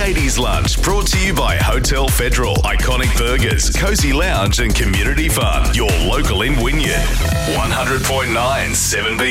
80s Lunch brought to you by Hotel Federal, Iconic Burgers, Cozy Lounge and Community Fun. Your local in Wynyard. 100.9 7B.